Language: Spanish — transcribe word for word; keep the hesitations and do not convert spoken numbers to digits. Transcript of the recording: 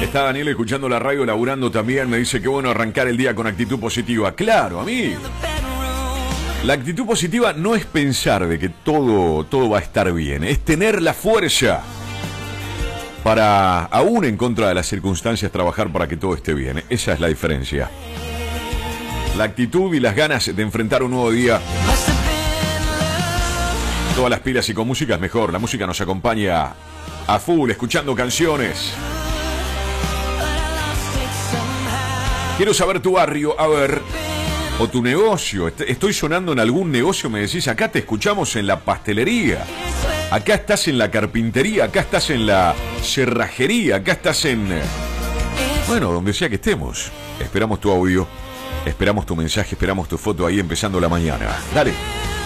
Está Daniel escuchando la radio, laburando también. Me dice que bueno arrancar el día con actitud positiva. Claro, amigo. La actitud positiva no es pensar de que todo, todo va a estar bien. Es tener la fuerza para, aún en contra de las circunstancias, trabajar para que todo esté bien. Esa es la diferencia. La actitud y las ganas de enfrentar un nuevo día. Todas las pilas y con música es mejor. La música nos acompaña a full, escuchando canciones. Quiero saber tu barrio, a ver, o tu negocio. Estoy sonando en algún negocio, me decís, acá te escuchamos en la pastelería. Acá estás en la carpintería, acá estás en la cerrajería, acá estás en... Bueno, donde sea que estemos. Esperamos tu audio, esperamos tu mensaje, esperamos tu foto ahí empezando la mañana. Dale.